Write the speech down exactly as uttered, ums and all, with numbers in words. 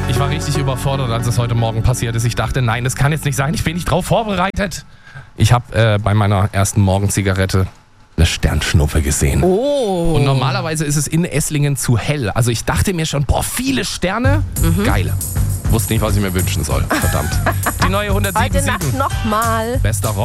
Ich war richtig überfordert, als es heute Morgen passiert ist. Ich dachte, nein, das kann jetzt nicht sein. Ich bin nicht drauf vorbereitet. Ich habe äh, bei meiner ersten Morgenzigarette eine Sternschnuppe gesehen. Oh. Und normalerweise ist es in Esslingen zu hell. Also ich dachte mir schon, boah, viele Sterne. Mhm. Geil. Wusste nicht, was ich mir wünschen soll. Verdammt. Die neue Heute hundertsieben Komma Nacht sieben. nochmal. Bester Rock.